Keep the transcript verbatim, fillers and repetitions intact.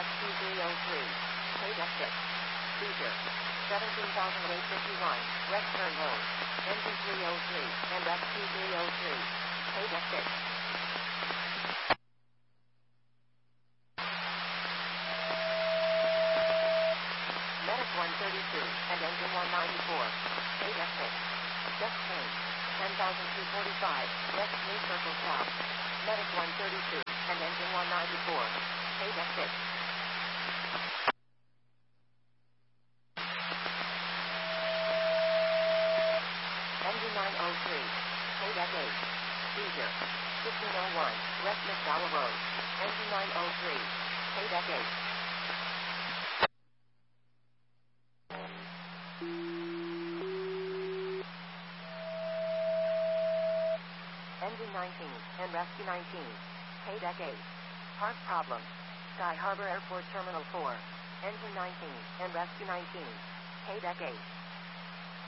S Q three oh three. Paid exit. Seizure. seventeen thousand eight hundred fifty-one. West turn hold. Engine three oh three and S Q three oh three. Paid exit. Medic one thirty-two and engine one ninety-four. Paid exit. Just change. ten thousand two hundred forty-five. Next new circle south. Medic one thirty-two and engine one ninety-four. Paid exit. Engine nine oh three. Paid at eight. Seizure. fifteen oh one. West McDowell Road. Engine nine oh three. Paid at eight. Engine nineteen and Rescue nineteen. Paid at eight. Park problem. Sky Harbor Airport Terminal four. Engine nineteen and Rescue nineteen. Paid at eight.